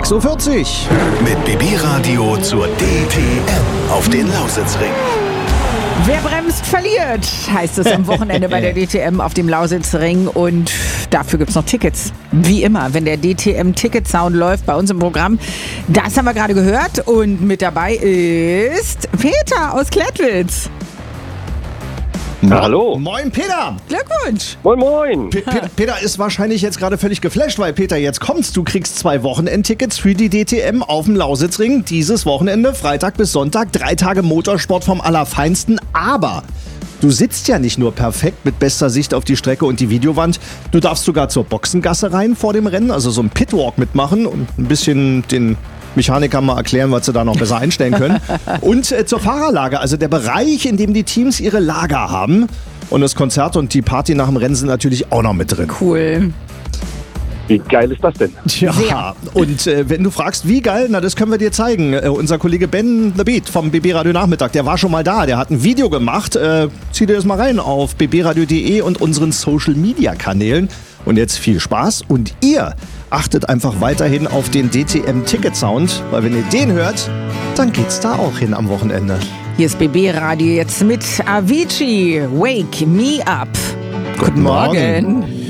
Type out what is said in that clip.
6:40 Uhr. Mit BB Radio zur DTM auf den Lausitzring. Wer bremst, verliert, heißt es am Wochenende bei der DTM auf dem Lausitzring. Und dafür gibt es noch Tickets. Wie immer, wenn der DTM-Ticket-Sound läuft bei uns im Programm. Das haben wir gerade gehört. Und mit dabei ist Peter aus Klettwitz. Hallo. Moin Peter. Glückwunsch. Moin, moin. Peter ist wahrscheinlich jetzt gerade völlig geflasht, weil Peter, jetzt kommst du, kriegst 2 Wochenendtickets für die DTM auf dem Lausitzring. Dieses Wochenende, Freitag bis Sonntag, 3 Tage Motorsport vom Allerfeinsten. Aber du sitzt ja nicht nur perfekt mit bester Sicht auf die Strecke und die Videowand. Du darfst sogar zur Boxengasse rein vor dem Rennen, also so einen Pitwalk mitmachen und ein bisschen den Mechanikern mal erklären, was sie da noch besser einstellen können. Und zur Fahrerlager, also der Bereich, in dem die Teams ihre Lager haben. Und das Konzert und die Party nach dem Rennen sind natürlich auch noch mit drin. Cool. Wie geil ist das denn? Ja, und wenn du fragst, wie geil, na das können wir dir zeigen. Unser Kollege Ben The Beat vom BB Radio Nachmittag, der war schon mal da, der hat ein Video gemacht. Zieh dir das mal rein auf bbradio.de und unseren Social Media Kanälen. Und jetzt viel Spaß und ihr achtet einfach weiterhin auf den DTM Ticket Sound, weil wenn ihr den hört, dann geht's da auch hin am Wochenende. Hier ist BB Radio jetzt mit Avicii. Wake me up. Guten Morgen.